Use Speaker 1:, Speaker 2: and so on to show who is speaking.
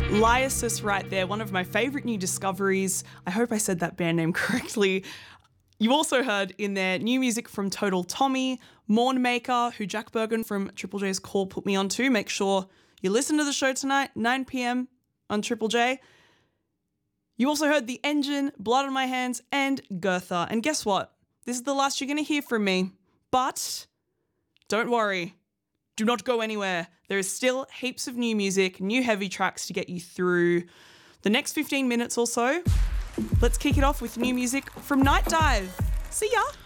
Speaker 1: Liasis right there, one of my favourite new discoveries. I hope I said that band name correctly. You also heard in there new music from Total Tommy, Mornmaker, who Jack Bergen from Triple J's Call put me onto. Make sure you listen to the show tonight, 9 p.m. on Triple J. You also heard The Engine, Blood on My Hands, and Gertha. And guess what? This is the last you're going to hear from me. But don't worry. Do not go anywhere. There is still heaps of new music, new heavy tracks to get you through the next 15 minutes or so. Let's kick it off with new music from Night Dive. See ya!